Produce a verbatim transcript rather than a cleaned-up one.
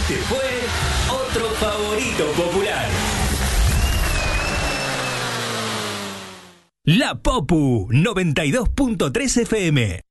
Este fue otro favorito popular. La Popu noventa y dos punto tres F M.